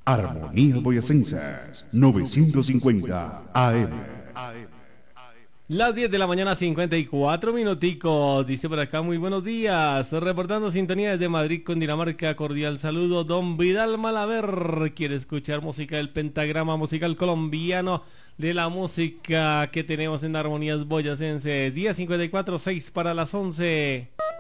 Armonía Boyacense 950 AM. Las 10 de la mañana, 54 minuticos. Dice por acá, muy buenos días. Reportando sintonía desde Madrid, Cundinamarca. Cordial saludo, don Vidal Malaver. Quiere escuchar música del pentagrama musical colombiano, de la música que tenemos en Armonías Boyacenses. Día 54, 6 para las 11.